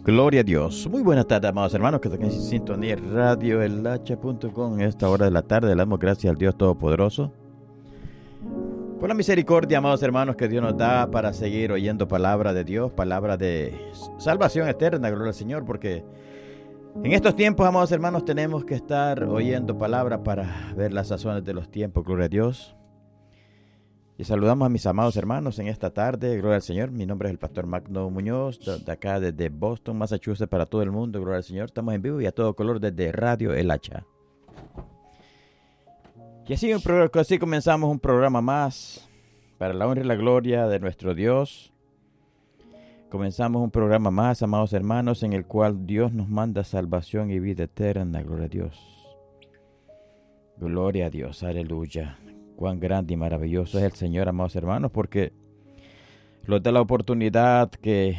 Gloria a Dios. Muy buenas tardes, amados hermanos, que están en sintonía radioelhacha.com. En esta hora de la tarde le damos gracias al Dios Todopoderoso por la misericordia, amados hermanos, que Dios nos da para seguir oyendo palabra de Dios, palabra de salvación eterna, gloria al Señor, porque en estos tiempos, amados hermanos, tenemos que estar oyendo palabra para ver las sazones de los tiempos, gloria a Dios. Y saludamos a mis amados hermanos en esta tarde, gloria al Señor. Mi nombre es el pastor Magno Muñoz, de acá desde Boston, Massachusetts, para todo el mundo, gloria al Señor. Estamos en vivo y a todo color desde Radio El Hacha. Y así comenzamos un programa más para la honra y la gloria de nuestro Dios. Comenzamos un programa más, amados hermanos, en el cual Dios nos manda salvación y vida eterna, gloria a Dios. Gloria a Dios, aleluya. Cuán grande y maravilloso es el Señor, amados hermanos, porque nos da la oportunidad que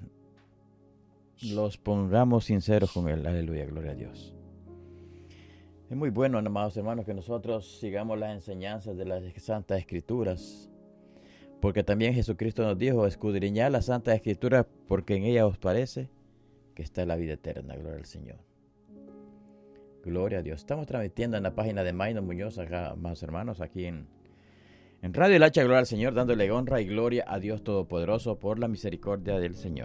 los pongamos sinceros con Él. Aleluya, gloria a Dios. Es muy bueno, amados hermanos, que nosotros sigamos las enseñanzas de las Santas Escrituras, porque también Jesucristo nos dijo, escudriñad las Santas Escrituras, porque en ellas os parece que está la vida eterna. Gloria al Señor. Gloria a Dios. Estamos transmitiendo en la página de Magno Muñoz, acá, amados hermanos, aquí en Radio El Hacha, gloria al Señor, dándole honra y gloria a Dios Todopoderoso por la misericordia del Señor.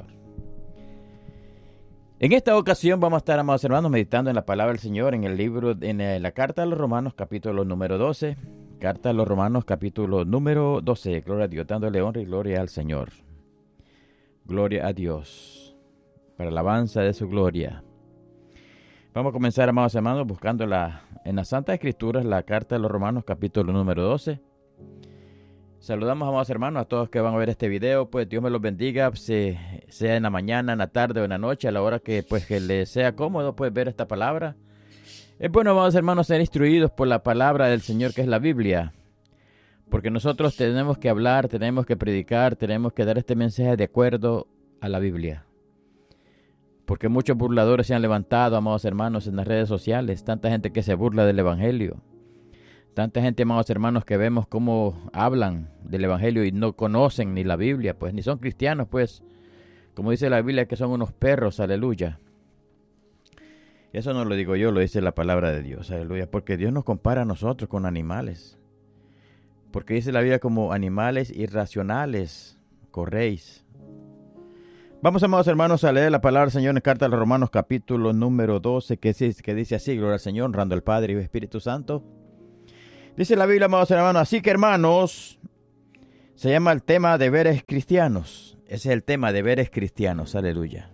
En esta ocasión vamos a estar, amados hermanos, meditando en la palabra del Señor en el libro, en la carta a los Romanos, capítulo número 12. Carta a los Romanos, capítulo número 12. Gloria a Dios, dándole honra y gloria al Señor. Gloria a Dios, para la alabanza de su gloria. Vamos a comenzar, amados hermanos, buscando en las Santas Escrituras la carta de los Romanos, capítulo número 12. Saludamos, amados hermanos, a todos que van a ver este video. Pues Dios me los bendiga, sea en la mañana, en la tarde o en la noche, a la hora que les sea cómodo, pues ver esta palabra. Es bueno, amados hermanos, ser instruidos por la palabra del Señor, que es la Biblia. Porque nosotros tenemos que hablar, tenemos que predicar, tenemos que dar este mensaje de acuerdo a la Biblia. Porque muchos burladores se han levantado, amados hermanos, en las redes sociales. Tanta gente que se burla del Evangelio. Tanta gente, amados hermanos, que vemos cómo hablan del Evangelio y no conocen ni la Biblia, pues ni son cristianos, pues. Como dice la Biblia, que son unos perros, aleluya. Y eso no lo digo yo, lo dice la palabra de Dios, aleluya. Porque Dios nos compara a nosotros con animales. Porque dice la Biblia, como animales irracionales, corréis. Vamos, amados hermanos, a leer la palabra del Señor en carta a los Romanos, capítulo número 12, que dice así, gloria al Señor, honrando al Padre y al Espíritu Santo. Dice la Biblia, amados hermanos, así que hermanos, se llama el tema deberes cristianos. Ese es el tema, deberes cristianos, aleluya.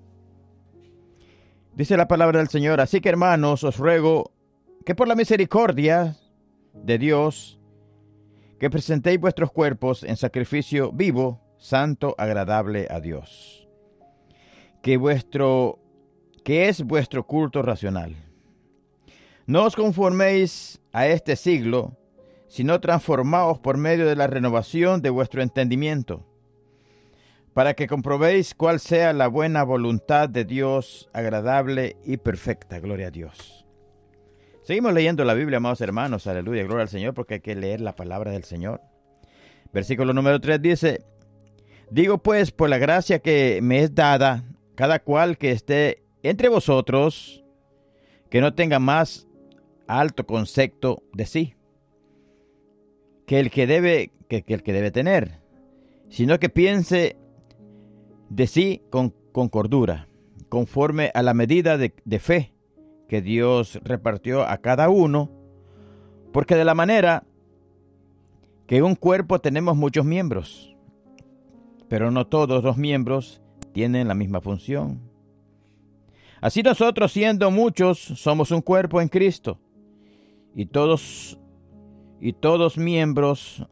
Dice la palabra del Señor, así que hermanos, os ruego que por la misericordia de Dios, que presentéis vuestros cuerpos en sacrificio vivo, santo, agradable a Dios, que es vuestro culto racional. No os conforméis a este siglo, sino transformaos por medio de la renovación de vuestro entendimiento, para que comprobéis cuál sea la buena voluntad de Dios, agradable y perfecta. Gloria a Dios. Seguimos leyendo la Biblia, amados hermanos, aleluya, gloria al Señor, porque hay que leer la palabra del Señor. Versículo número 3 dice, digo pues, por la gracia que me es dada, cada cual que esté entre vosotros, que no tenga más alto concepto de sí que el que debe tener, sino que piense de sí con cordura, conforme a la medida de fe que Dios repartió a cada uno, porque de la manera que en un cuerpo tenemos muchos miembros, pero no todos los miembros tienen la misma función. Así nosotros, siendo muchos, somos un cuerpo en Cristo, y todos miembros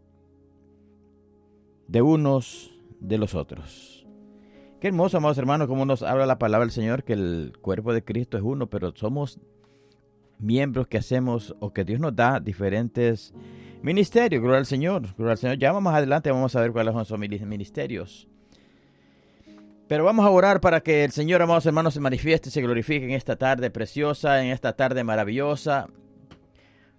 de unos de los otros. Qué hermoso, amados hermanos, cómo nos habla la palabra del Señor, que el cuerpo de Cristo es uno, pero somos miembros que hacemos o que Dios nos da diferentes ministerios. Gloria al Señor, gloria al Señor. Ya más adelante vamos a ver cuáles son esos ministerios. Pero vamos a orar para que el Señor, amados hermanos, se manifieste y se glorifique en esta tarde preciosa, en esta tarde maravillosa.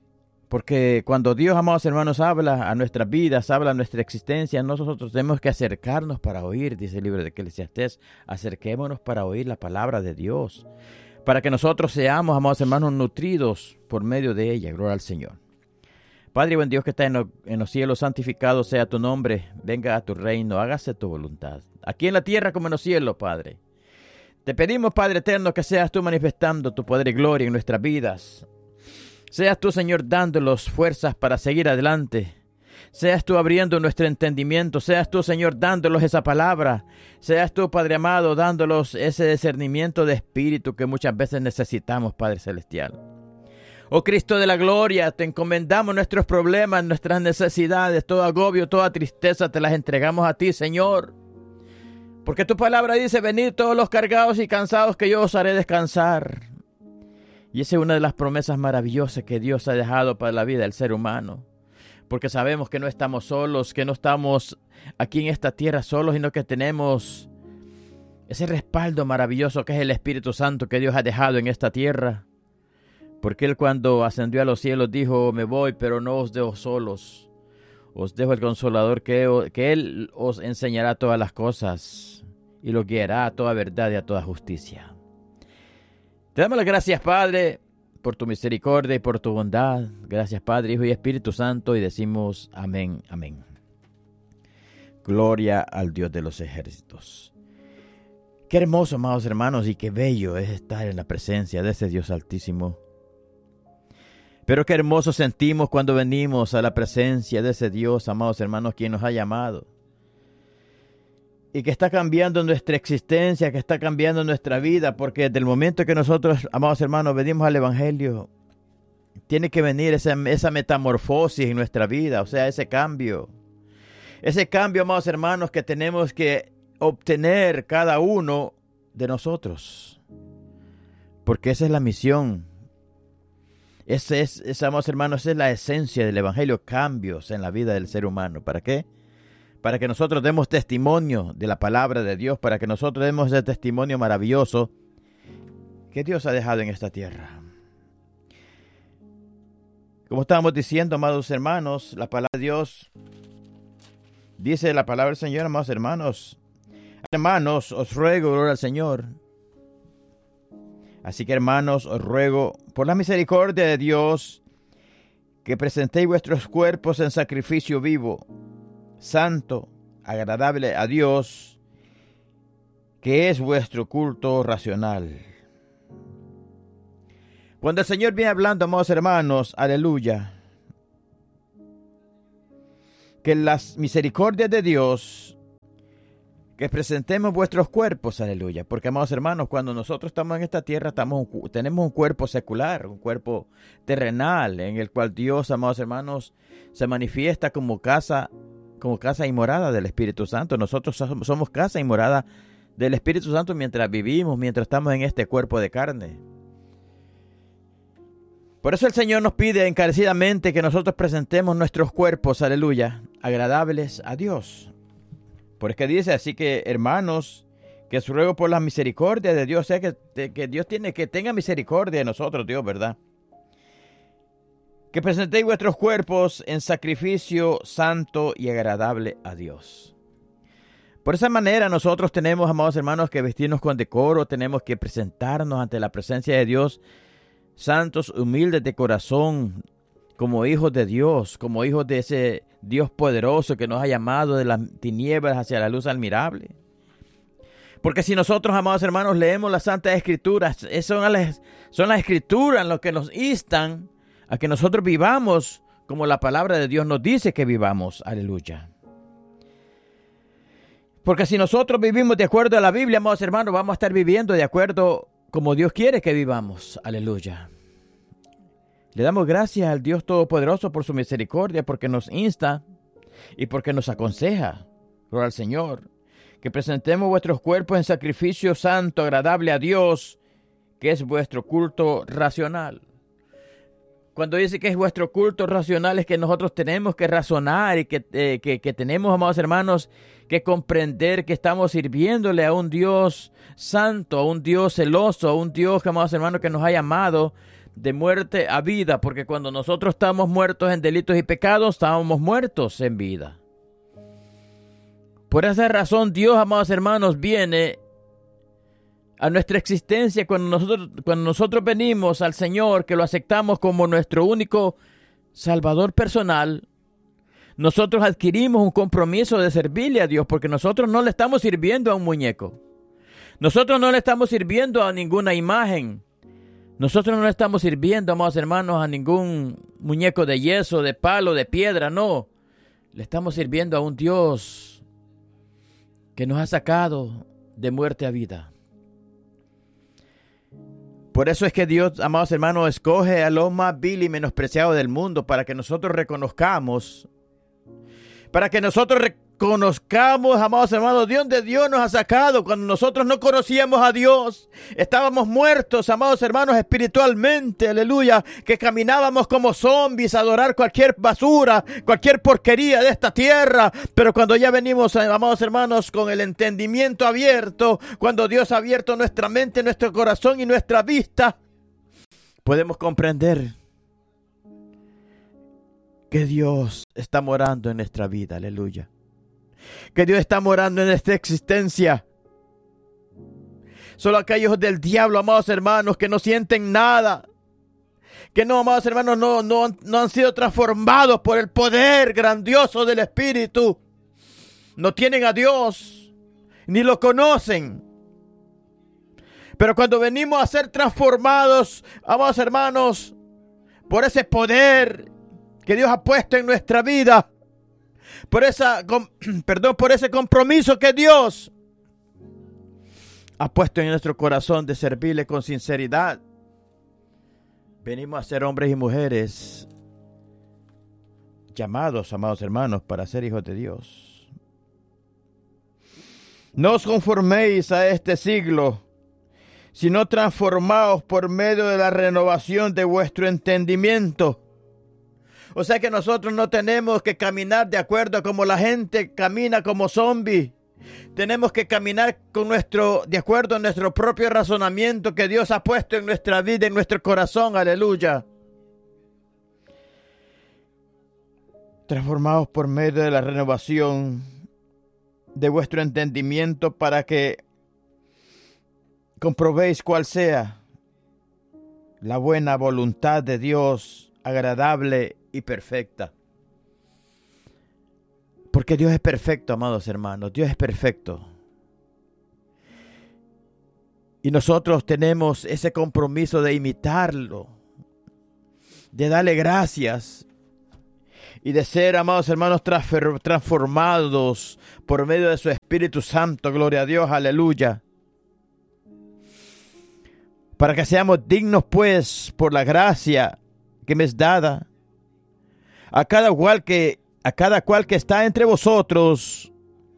Porque cuando Dios, amados hermanos, habla a nuestras vidas, habla a nuestra existencia, nosotros tenemos que acercarnos para oír, dice el libro de Eclesiastés. Acerquémonos para oír la palabra de Dios, para que nosotros seamos, amados hermanos, nutridos por medio de ella. Gloria al Señor. Padre, buen Dios que está en los cielos, santificado sea tu nombre. Venga a tu reino, hágase tu voluntad, aquí en la tierra como en los cielos, Padre. Te pedimos, Padre eterno, que seas tú manifestando tu poder y gloria en nuestras vidas. Seas tú, Señor, dándolos fuerzas para seguir adelante. Seas tú abriendo nuestro entendimiento. Seas tú, Señor, dándolos esa palabra. Seas tú, Padre amado, dándolos ese discernimiento de espíritu que muchas veces necesitamos, Padre celestial. Oh Cristo de la gloria, te encomendamos nuestros problemas, nuestras necesidades, todo agobio, toda tristeza, te las entregamos a ti, Señor. Porque tu palabra dice, venid todos los cargados y cansados, que yo os haré descansar. Y esa es una de las promesas maravillosas que Dios ha dejado para la vida del ser humano. Porque sabemos que no estamos solos, que no estamos aquí en esta tierra solos, sino que tenemos ese respaldo maravilloso que es el Espíritu Santo que Dios ha dejado en esta tierra. Porque Él, cuando ascendió a los cielos, dijo, me voy, pero no os dejo solos. Os dejo el Consolador que Él os enseñará todas las cosas y lo guiará a toda verdad y a toda justicia. Te damos las gracias, Padre, por tu misericordia y por tu bondad. Gracias, Padre, Hijo y Espíritu Santo, y decimos amén, amén. Gloria al Dios de los ejércitos. Qué hermoso, amados hermanos, y qué bello es estar en la presencia de ese Dios altísimo. Pero qué hermoso sentimos cuando venimos a la presencia de ese Dios, amados hermanos, quien nos ha llamado. Y que está cambiando nuestra existencia, que está cambiando nuestra vida, porque desde el momento que nosotros, amados hermanos, venimos al Evangelio, tiene que venir esa metamorfosis en nuestra vida, o sea, ese cambio. Ese cambio, amados hermanos, que tenemos que obtener cada uno de nosotros. Porque esa es la misión. Amados hermanos, esa es la esencia del Evangelio, cambios en la vida del ser humano. ¿Para qué? Para que nosotros demos testimonio de la palabra de Dios, para que nosotros demos ese testimonio maravilloso que Dios ha dejado en esta tierra. Como estábamos diciendo, amados hermanos, la palabra de Dios, dice la palabra del Señor, amados hermanos, os ruego, gloria al Señor. Así que, hermanos, os ruego, por la misericordia de Dios, que presentéis vuestros cuerpos en sacrificio vivo, santo, agradable a Dios, que es vuestro culto racional. Cuando el Señor viene hablando, amados hermanos, aleluya, que las misericordias de Dios, que presentemos vuestros cuerpos, aleluya, porque, amados hermanos, cuando nosotros estamos en esta tierra, tenemos un cuerpo secular, un cuerpo terrenal, en el cual Dios, amados hermanos, se manifiesta como casa y morada del Espíritu Santo. Nosotros somos casa y morada del Espíritu Santo mientras vivimos, mientras estamos en este cuerpo de carne. Por eso el Señor nos pide encarecidamente que nosotros presentemos nuestros cuerpos, aleluya, agradables a Dios. Porque dice, así que, hermanos, que os ruego por la misericordia de Dios, o sea, que Dios que tenga misericordia de nosotros, Dios, ¿verdad? Que presentéis vuestros cuerpos en sacrificio santo y agradable a Dios. Por esa manera nosotros tenemos, amados hermanos, que vestirnos con decoro, tenemos que presentarnos ante la presencia de Dios, santos, humildes de corazón, como hijos de Dios, como hijos de ese Dios poderoso que nos ha llamado de las tinieblas hacia la luz admirable. Porque si nosotros, amados hermanos, leemos las Santas Escrituras, son las Escrituras las que nos instan a que nosotros vivamos como la palabra de Dios nos dice que vivamos. Aleluya. Porque si nosotros vivimos de acuerdo a la Biblia, amados hermanos, vamos a estar viviendo de acuerdo como Dios quiere que vivamos. Aleluya. Le damos gracias al Dios Todopoderoso por su misericordia, porque nos insta y porque nos aconseja. Gloria al Señor. Que presentemos vuestros cuerpos en sacrificio santo, agradable a Dios, que es vuestro culto racional. Cuando dice que es vuestro culto racional, es que nosotros tenemos que razonar y que tenemos, amados hermanos, que comprender que estamos sirviéndole a un Dios santo, a un Dios celoso, a un Dios, amados hermanos, que nos ha llamado de muerte a vida, porque cuando nosotros estamos muertos en delitos y pecados, estábamos muertos en vida. Por esa razón, Dios, amados hermanos, viene a nuestra existencia cuando nosotros venimos al Señor, que lo aceptamos como nuestro único Salvador personal. Nosotros adquirimos un compromiso de servirle a Dios, porque nosotros no le estamos sirviendo a un muñeco. Nosotros no le estamos sirviendo a ninguna imagen. Nosotros no le estamos sirviendo, amados hermanos, a ningún muñeco de yeso, de palo, de piedra, no. Le estamos sirviendo a un Dios que nos ha sacado de muerte a vida. Por eso es que Dios, amados hermanos, escoge a lo más vil y menospreciado del mundo para que nosotros reconozcamos, amados hermanos, de donde Dios nos ha sacado. Cuando nosotros no conocíamos a Dios, estábamos muertos, amados hermanos, espiritualmente, aleluya, que caminábamos como zombies a adorar cualquier basura, cualquier porquería de esta tierra. Pero cuando ya venimos, amados hermanos, con el entendimiento abierto, cuando Dios ha abierto nuestra mente, nuestro corazón y nuestra vista, podemos comprender que Dios está morando en nuestra vida, aleluya. Que Dios está morando en nuestra existencia. Solo aquellos del diablo, amados hermanos, que no sienten nada, que no, amados hermanos, no han sido transformados por el poder grandioso del Espíritu, no tienen a Dios, ni lo conocen. Pero cuando venimos a ser transformados, amados hermanos, por ese poder que Dios ha puesto en nuestra vida, por ese compromiso que Dios ha puesto en nuestro corazón de servirle con sinceridad, venimos a ser hombres y mujeres llamados, amados hermanos, para ser hijos de Dios. No os conforméis a este siglo, sino transformaos por medio de la renovación de vuestro entendimiento. O sea que nosotros no tenemos que caminar de acuerdo a como la gente camina como zombie. Tenemos que caminar de acuerdo a nuestro propio razonamiento que Dios ha puesto en nuestra vida, en nuestro corazón. Aleluya. Transformados por medio de la renovación de vuestro entendimiento para que comprobéis cuál sea la buena voluntad de Dios, agradable y perfecta. Porque Dios es perfecto, amados hermanos. Dios es perfecto. Y nosotros tenemos ese compromiso de imitarlo, de darle gracias y de ser, amados hermanos, transformados por medio de su Espíritu Santo. Gloria a Dios, aleluya. Para que seamos dignos, pues, por la gracia que me es dada, a cada cual que está entre vosotros,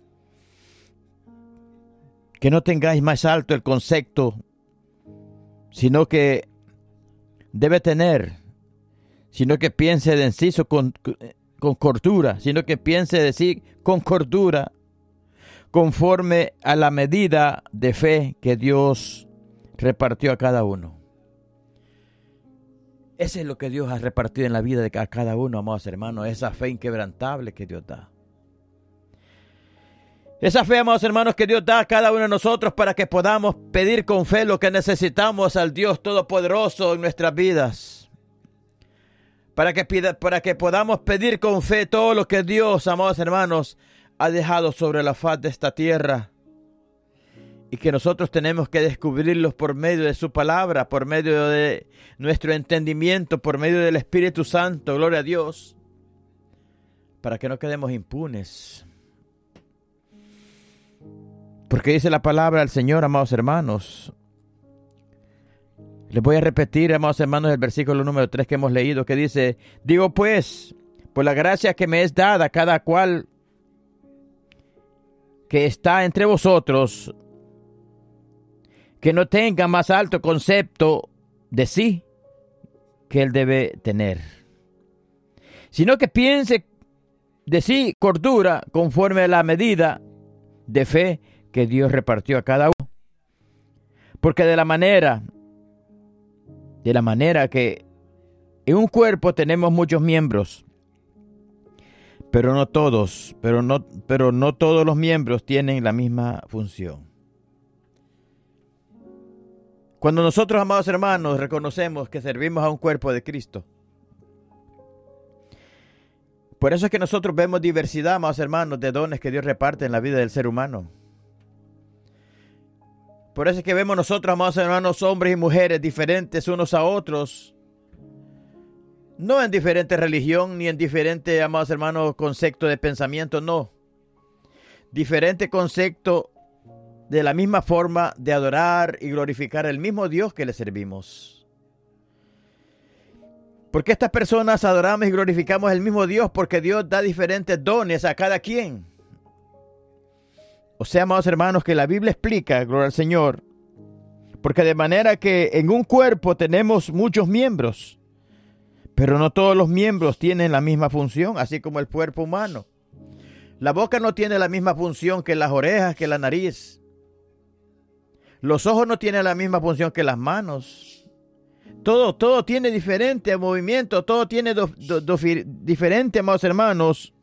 que no tengáis más alto el concepto, sino que debe tener, sino que piense de inciso con cordura, sino que piense de sí con cordura, conforme a la medida de fe que Dios repartió a cada uno. Ese es lo que Dios ha repartido en la vida de cada uno, amados hermanos, esa fe inquebrantable que Dios da. Esa fe, amados hermanos, que Dios da a cada uno de nosotros para que podamos pedir con fe lo que necesitamos al Dios Todopoderoso en nuestras vidas. Para que podamos pedir con fe todo lo que Dios, amados hermanos, ha dejado sobre la faz de esta tierra. Y que nosotros tenemos que descubrirlos por medio de su palabra, por medio de nuestro entendimiento, por medio del Espíritu Santo, gloria a Dios, para que no quedemos impunes. Porque dice la palabra del Señor, amados hermanos. Les voy a repetir, amados hermanos, el versículo número 3 que hemos leído, que dice: digo pues, por la gracia que me es dada, cada cual que está entre vosotros, que no tenga más alto concepto de sí, que él debe tener, sino que piense de sí cordura conforme a la medida de fe que Dios repartió a cada uno. Porque de la manera que en un cuerpo tenemos muchos miembros, pero no todos los miembros tienen la misma función. Cuando nosotros, amados hermanos, reconocemos que servimos a un cuerpo de Cristo, por eso es que nosotros vemos diversidad, amados hermanos, de dones que Dios reparte en la vida del ser humano. Por eso es que vemos nosotros, amados hermanos, hombres y mujeres diferentes unos a otros, no en diferente religión, ni en diferente, amados hermanos, concepto de pensamiento, no. Diferente concepto de la misma forma de adorar y glorificar al mismo Dios que le servimos. Porque estas personas adoramos y glorificamos al mismo Dios porque Dios da diferentes dones a cada quien. O sea, amados hermanos, que la Biblia explica, gloria al Señor, porque de manera que en un cuerpo tenemos muchos miembros, pero no todos los miembros tienen la misma función, así como el cuerpo humano. La boca no tiene la misma función que las orejas, que la nariz. Los ojos no tienen la misma función que las manos. Todo tiene diferente movimiento, todo tiene diferente, amados hermanos,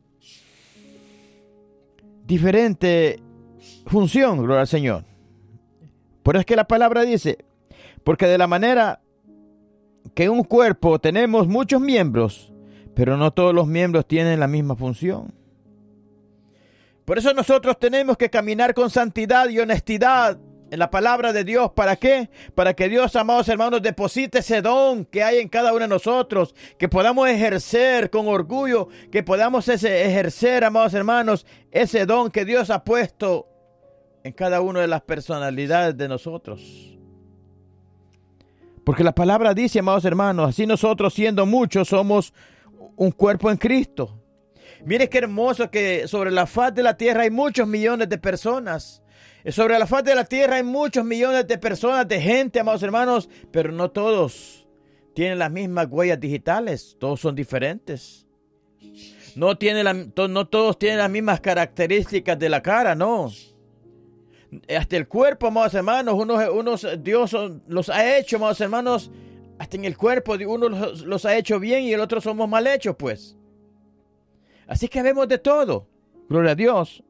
diferente función, gloria al Señor. Por eso es que la palabra dice, porque de la manera que en un cuerpo tenemos muchos miembros, pero no todos los miembros tienen la misma función. Por eso nosotros tenemos que caminar con santidad y honestidad en la palabra de Dios. ¿Para qué? Para que Dios, amados hermanos, deposite ese don que hay en cada uno de nosotros, que podamos ejercer con orgullo, que podamos ejercer, amados hermanos, ese don que Dios ha puesto en cada una de las personalidades de nosotros. Porque la palabra dice, amados hermanos, así nosotros siendo muchos somos un cuerpo en Cristo. Mire qué hermoso que sobre la faz de la tierra hay muchos millones de personas. Sobre la faz de la tierra hay muchos millones de personas, de gente, amados hermanos, pero no todos tienen las mismas huellas digitales. Todos son diferentes. No todos tienen las mismas características de la cara, no. Hasta el cuerpo, amados hermanos, unos Dios los ha hecho, amados hermanos, hasta en el cuerpo, unos los ha hecho bien y el otro somos mal hechos, pues. Así que vemos de todo, gloria a Dios.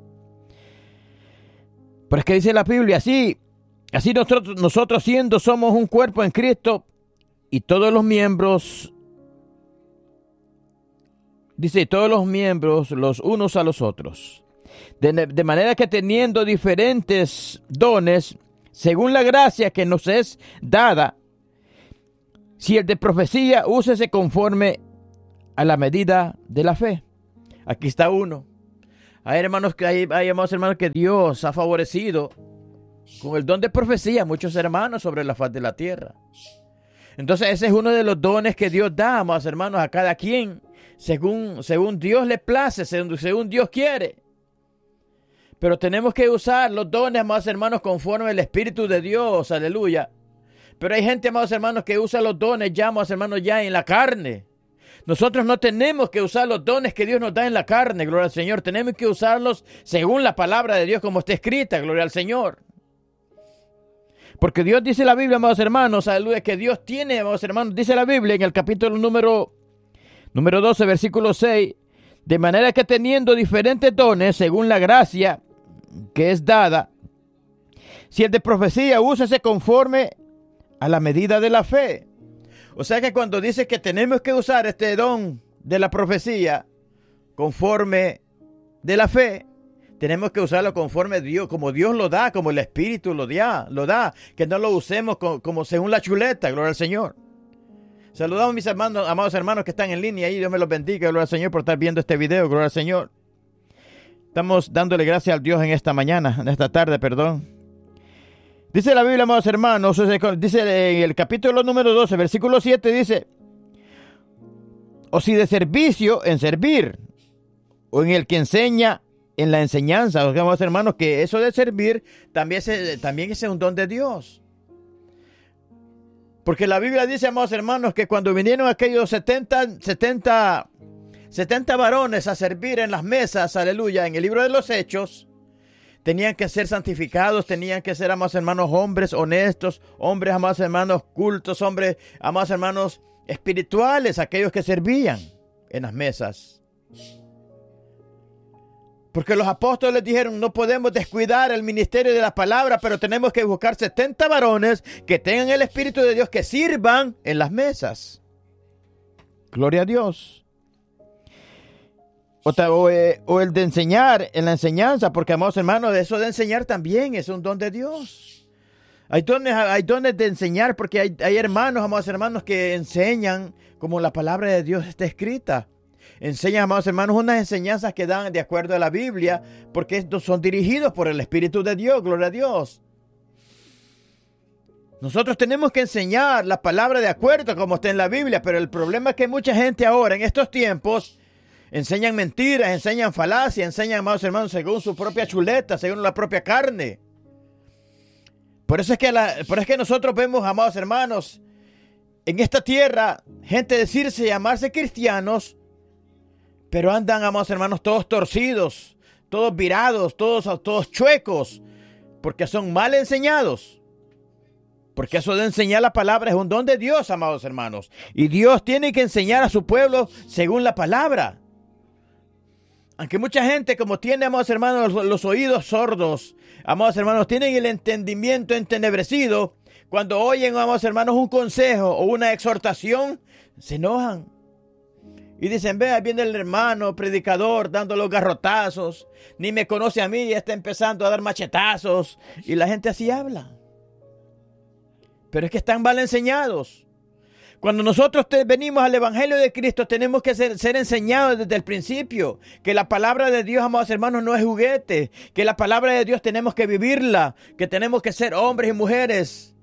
Pero es que dice la Biblia, así nosotros siendo somos un cuerpo en Cristo y todos los miembros, dice, todos los miembros los unos a los otros. De manera que teniendo diferentes dones, según la gracia que nos es dada, si el de profecía, úsese conforme a la medida de la fe. Aquí está uno. Hay amados hermanos, que Dios ha favorecido con el don de profecía muchos hermanos sobre la faz de la tierra. Entonces ese es uno de los dones que Dios da, amados hermanos, a cada quien, según Dios le place, según Dios quiere. Pero tenemos que usar los dones, amados hermanos, conforme al Espíritu de Dios, aleluya. Pero hay gente, amados hermanos, que usa los dones ya, amados hermanos, ya en la carne. Nosotros no tenemos que usar los dones que Dios nos da en la carne, gloria al Señor. Tenemos que usarlos según la palabra de Dios como está escrita, gloria al Señor. Porque Dios dice en la Biblia, amados hermanos, aleluya, que Dios tiene, amados hermanos, dice la Biblia en el capítulo número 12, versículo 6, de manera que teniendo diferentes dones según la gracia que es dada, si el de profecía, úsese conforme a la medida de la fe. O sea que cuando dice que tenemos que usar este don de la profecía conforme de la fe, tenemos que usarlo conforme Dios, como Dios lo da, como el Espíritu lo da, que no lo usemos como según la chuleta, gloria al Señor. Saludamos a mis hermanos, amados hermanos que están en línea y Dios me los bendiga, gloria al Señor, por estar viendo este video, gloria al Señor. Estamos dándole gracias al Dios en esta tarde. Dice la Biblia, amados hermanos, dice en el capítulo número 12, versículo 7, dice, o si de servicio, en servir, o en el que enseña, en la enseñanza. O sea, amados hermanos, que eso de servir también es un don de Dios. Porque la Biblia dice, amados hermanos, que cuando vinieron aquellos 70 varones a servir en las mesas, aleluya, en el libro de los Hechos, tenían que ser santificados, tenían que ser, amados hermanos, hombres honestos, hombres, amados hermanos, cultos, hombres, amados hermanos, espirituales, aquellos que servían en las mesas. Porque los apóstoles dijeron, no podemos descuidar el ministerio de la palabra, pero tenemos que buscar 70 varones que tengan el Espíritu de Dios, que sirvan en las mesas. Gloria a Dios. O el de enseñar en la enseñanza, porque, amados hermanos, eso de enseñar también es un don de Dios. Hay dones de enseñar, porque hay hermanos, amados hermanos, que enseñan como la palabra de Dios está escrita. Enseñan, amados hermanos, unas enseñanzas que dan de acuerdo a la Biblia, porque estos son dirigidos por el Espíritu de Dios, gloria a Dios. Nosotros tenemos que enseñar la palabra de acuerdo a como está en la Biblia, pero el problema es que mucha gente ahora, en estos tiempos, enseñan mentiras, enseñan falacias, enseñan, amados hermanos, según su propia chuleta, según la propia carne. Por eso es que nosotros vemos, amados hermanos, en esta tierra, gente decirse y llamarse cristianos, pero andan, amados hermanos, todos torcidos, todos virados, todos chuecos, porque son mal enseñados. Porque eso de enseñar la palabra es un don de Dios, amados hermanos. Y Dios tiene que enseñar a su pueblo según la palabra. Aunque mucha gente, como tiene, amados hermanos, los oídos sordos, amados hermanos, tienen el entendimiento entenebrecido, cuando oyen, amados hermanos, un consejo o una exhortación, se enojan. Y dicen, vea, viene el hermano predicador dando los garrotazos, ni me conoce a mí, ya está empezando a dar machetazos. Y la gente así habla. Pero es que están mal enseñados. Cuando nosotros venimos al Evangelio de Cristo, tenemos que ser enseñados desde el principio. Que la palabra de Dios, amados hermanos, no es juguete. Que la palabra de Dios tenemos que vivirla. Que tenemos que ser hombres y mujeres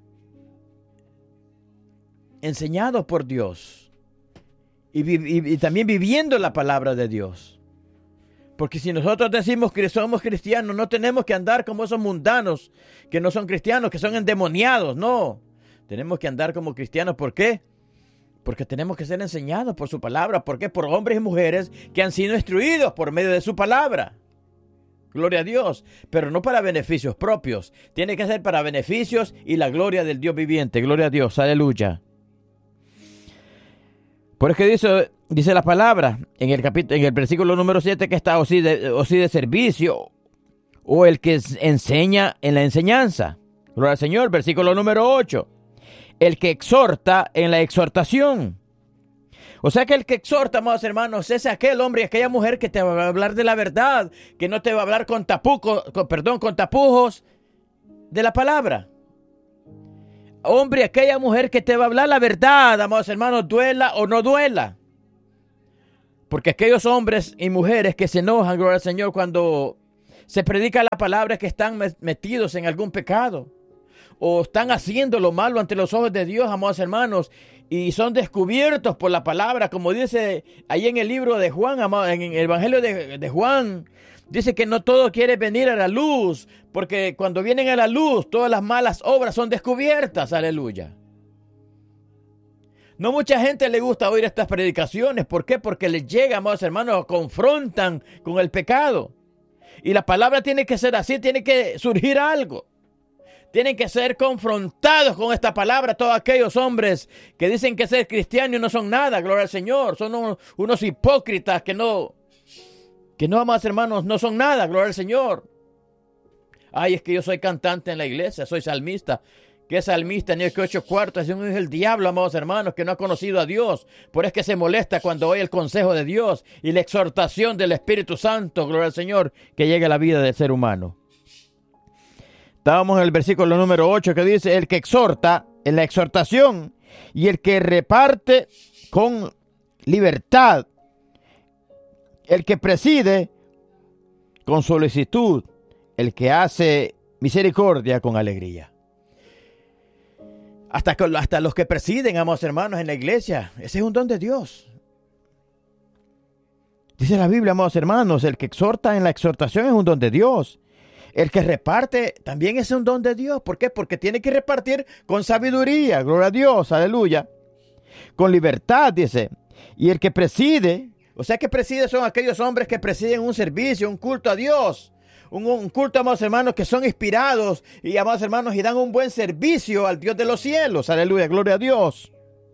enseñados por Dios. Y también viviendo la palabra de Dios. Porque si nosotros decimos que somos cristianos, no tenemos que andar como esos mundanos que no son cristianos, que son endemoniados. No, tenemos que andar como cristianos. ¿Por qué? Porque tenemos que ser enseñados por su palabra. ¿Por qué? Por hombres y mujeres que han sido instruidos por medio de su palabra. Gloria a Dios, pero no para beneficios propios. Tiene que ser para beneficios y la gloria del Dios viviente. Gloria a Dios, aleluya. Por eso que dice la palabra en el versículo número 7 que está o sí de servicio o el que enseña en la enseñanza. Gloria al Señor. Versículo número 8. El que exhorta en la exhortación. O sea que el que exhorta, amados hermanos, es aquel hombre y aquella mujer que te va a hablar de la verdad, que no te va a hablar con tapujos de la palabra. Hombre, aquella mujer que te va a hablar la verdad, amados hermanos, duela o no duela. Porque aquellos hombres y mujeres que se enojan, gloria al Señor, cuando se predica la palabra, es que están metidos en algún pecado. O están haciendo lo malo ante los ojos de Dios, amados hermanos, y son descubiertos por la palabra, como dice ahí en el libro de Juan, en el Evangelio de Juan. Dice que no todo quiere venir a la luz, porque cuando vienen a la luz, todas las malas obras son descubiertas. Aleluya. No mucha gente le gusta oír estas predicaciones. ¿Por qué? Porque les llega, amados hermanos, confrontan con el pecado. Y la palabra tiene que ser así, tiene que surgir algo. Tienen que ser confrontados con esta palabra todos aquellos hombres que dicen que ser cristianos y no son nada, gloria al Señor. Son unos hipócritas que no, amados hermanos, no son nada, gloria al Señor. Ay, es que yo soy cantante en la iglesia, soy salmista. ¿Qué salmista? Ni el que 8 cuartos, es el diablo, amados hermanos, que no ha conocido a Dios. Por eso es que se molesta cuando oye el consejo de Dios y la exhortación del Espíritu Santo, gloria al Señor, que llegue a la vida del ser humano. Estábamos en el versículo número 8 que dice, el que exhorta en la exhortación y el que reparte con libertad, el que preside con solicitud, el que hace misericordia con alegría. Hasta los que presiden, amados hermanos, en la iglesia, ese es un don de Dios. Dice la Biblia, amados hermanos, el que exhorta en la exhortación es un don de Dios. El que reparte también es un don de Dios. ¿Por qué? Porque tiene que repartir con sabiduría. Gloria a Dios, aleluya. Con libertad, dice. Y el que preside, o sea, que preside son aquellos hombres que presiden un servicio, un culto a Dios. Un culto, amados hermanos, que son inspirados y, amados hermanos, y dan un buen servicio al Dios de los cielos. Aleluya, gloria a Dios.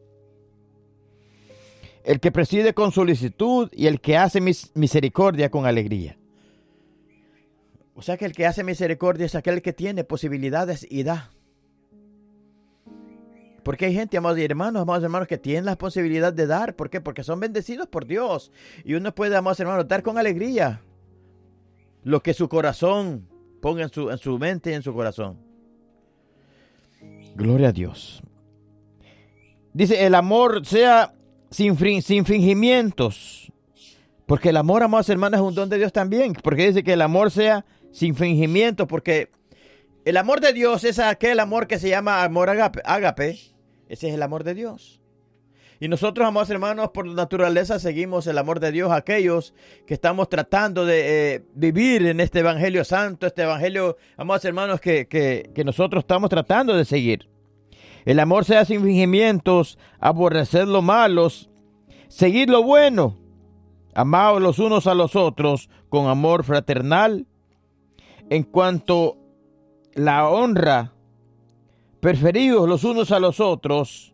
El que preside con solicitud y el que hace misericordia con alegría. O sea que el que hace misericordia es aquel que tiene posibilidades y da. Porque hay gente, amados hermanos, que tienen la posibilidad de dar. ¿Por qué? Porque son bendecidos por Dios. Y uno puede, amados hermanos, dar con alegría lo que su corazón ponga en su mente y en su corazón. Gloria a Dios. Dice, el amor sea sin fingimientos. Porque el amor, amados hermanos, es un don de Dios también. Porque dice que el amor sea sin fingimientos. Porque el amor de Dios es aquel amor que se llama amor ágape. Ese es el amor de Dios. Y nosotros, amados hermanos, por naturaleza seguimos el amor de Dios, aquellos que estamos tratando de vivir en este evangelio santo, este evangelio, amados hermanos, que nosotros estamos tratando de seguir. El amor sea sin fingimientos, aborrecer lo malo, seguir lo bueno, amados los unos a los otros con amor fraternal. En cuanto la honra, preferidos los unos a los otros,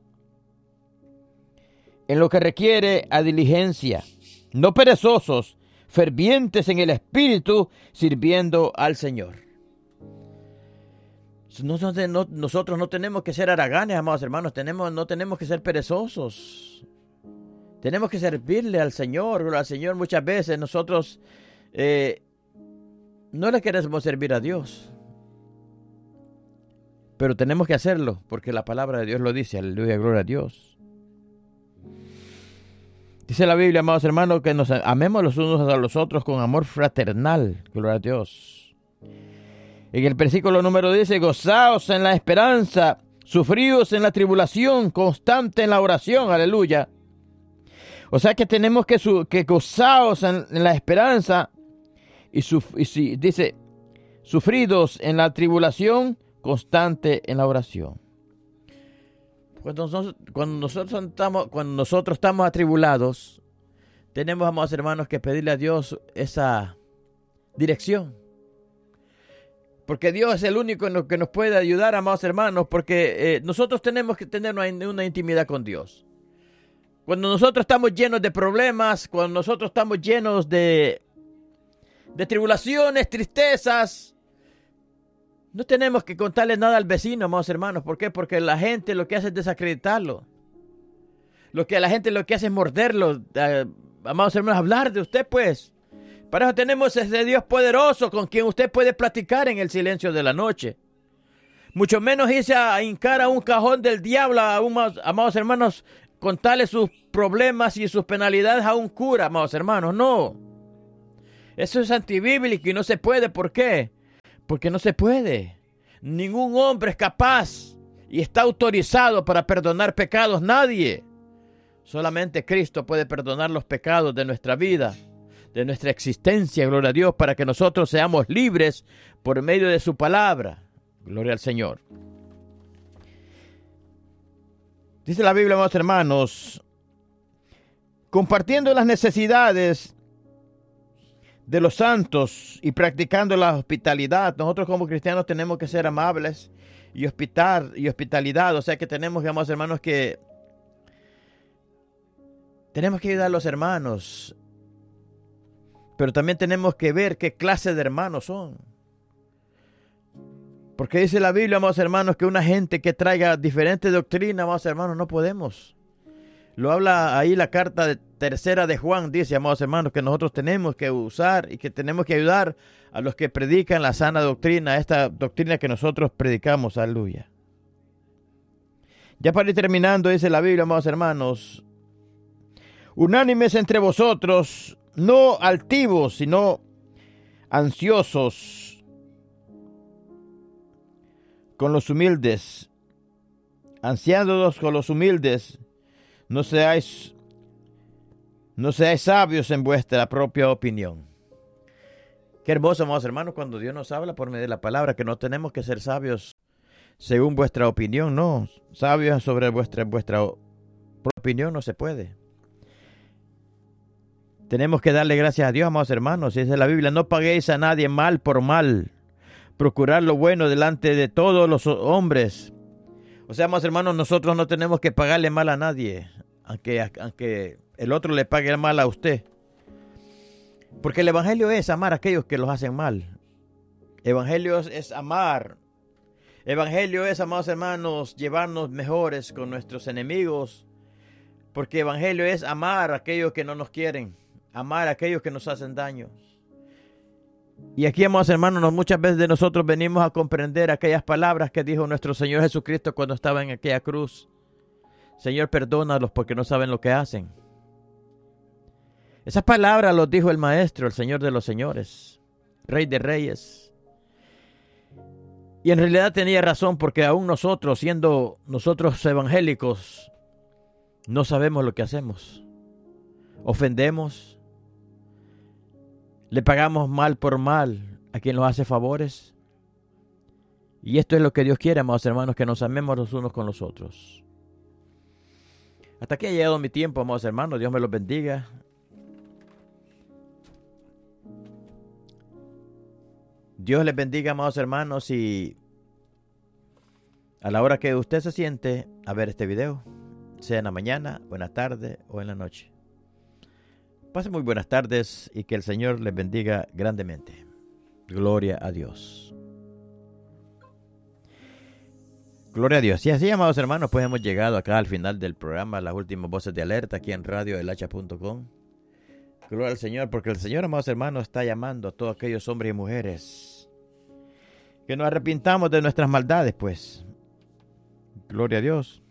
en lo que requiere a diligencia, no perezosos, fervientes en el espíritu, sirviendo al Señor. Nosotros no tenemos que ser haraganes, amados hermanos, no tenemos que ser perezosos. Tenemos que servirle al Señor. Al Señor muchas veces nosotros no le queremos servir a Dios. Pero tenemos que hacerlo, porque la palabra de Dios lo dice. Aleluya, gloria a Dios. Dice la Biblia, amados hermanos, que nos amemos los unos a los otros con amor fraternal. Gloria a Dios. En el versículo número 10 dice, gozaos en la esperanza, sufridos en la tribulación, constante en la oración. Aleluya. O sea que tenemos que gozaos en la esperanza y dice, sufridos en la tribulación, constante en la oración. Cuando nosotros estamos atribulados, tenemos, amados hermanos, que pedirle a Dios esa dirección. Porque Dios es el único en lo que nos puede ayudar, amados hermanos, porque nosotros tenemos que tener una intimidad con Dios. Cuando nosotros estamos llenos de problemas, cuando nosotros estamos llenos de tribulaciones, tristezas, no tenemos que contarle nada al vecino, amados hermanos. ¿Por qué? Porque la gente lo que hace es desacreditarlo. La gente lo que hace es morderlo. Amados hermanos, hablar de usted, pues. Para eso tenemos ese Dios poderoso con quien usted puede platicar en el silencio de la noche. Mucho menos irse a hincar a un cajón del diablo, amados hermanos, contarle sus problemas y sus penalidades a un cura, amados hermanos. No. Eso es antibíblico y no se puede. ¿Por qué? Porque no se puede. Ningún hombre es capaz y está autorizado para perdonar pecados. Nadie. Solamente Cristo puede perdonar los pecados de nuestra vida, de nuestra existencia. Gloria a Dios, para que nosotros seamos libres por medio de su palabra. Gloria al Señor. Dice la Biblia, amados hermanos, compartiendo las necesidades de los santos y practicando la hospitalidad. Nosotros como cristianos tenemos que ser amables y hospitalidad. O sea que tenemos, amados hermanos, que tenemos que ayudar a los hermanos, pero también tenemos que ver qué clase de hermanos son. Porque dice la Biblia, amados hermanos, que una gente que traiga diferente doctrina, amados hermanos, no podemos. Lo habla ahí la carta tercera de Juan, dice, amados hermanos, que nosotros tenemos que usar y que tenemos que ayudar a los que predican la sana doctrina, esta doctrina que nosotros predicamos, aleluya. Ya para ir terminando, dice la Biblia, amados hermanos, unánimes entre vosotros, no altivos, sino ansiosos con los humildes, ansiándolos con los humildes. No seáis sabios en vuestra propia opinión. Qué hermoso, amados hermanos, cuando Dios nos habla por medio de la palabra, que no tenemos que ser sabios según vuestra opinión, no. Sabios sobre vuestra opinión no se puede. Tenemos que darle gracias a Dios, amados hermanos. Dice la Biblia, no paguéis a nadie mal por mal. Procurar lo bueno delante de todos los hombres. O sea, amados hermanos, nosotros no tenemos que pagarle mal a nadie, aunque el otro le pague mal a usted. Porque el evangelio es amar a aquellos que los hacen mal. Evangelio es amar. Evangelio es, amados hermanos, llevarnos mejores con nuestros enemigos. Porque evangelio es amar a aquellos que no nos quieren. Amar a aquellos que nos hacen daño. Y aquí, amados hermanos, muchas veces de nosotros venimos a comprender aquellas palabras que dijo nuestro Señor Jesucristo cuando estaba en aquella cruz. Señor, perdónalos porque no saben lo que hacen. Esas palabras los dijo el Maestro, el Señor de los señores, Rey de reyes. Y en realidad tenía razón, porque aún nosotros, siendo nosotros evangélicos, no sabemos lo que hacemos. Ofendemos. Le pagamos mal por mal a quien nos hace favores. Y esto es lo que Dios quiere, amados hermanos, que nos amemos los unos con los otros. Hasta aquí ha llegado mi tiempo, amados hermanos. Dios me los bendiga. Dios les bendiga, amados hermanos, y a la hora que usted se siente a ver este video, sea en la mañana, o en la tarde, o en la noche. Pasen muy buenas tardes y que el Señor les bendiga grandemente. Gloria a Dios. Gloria a Dios. Y así, amados hermanos, pues hemos llegado acá al final del programa, las últimas voces de alerta aquí en radioelhacha.com. Gloria al Señor, porque el Señor, amados hermanos, está llamando a todos aquellos hombres y mujeres que nos arrepintamos de nuestras maldades, pues. Gloria a Dios.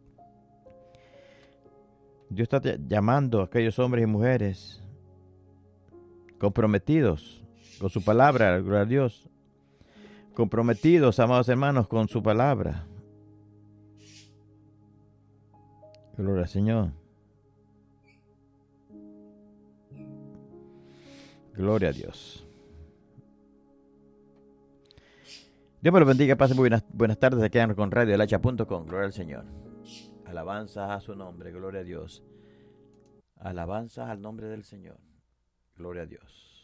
Dios está llamando a aquellos hombres y mujeres comprometidos con su palabra, gloria a Dios. Comprometidos, amados hermanos, con su palabra. Gloria al Señor. Gloria a Dios. Dios me lo bendiga, pasen muy buenas tardes, se quedan con radioelhacha.com. Gloria al Señor. Alabanzas a su nombre, gloria a Dios. Alabanzas al nombre del Señor. Gloria a Dios.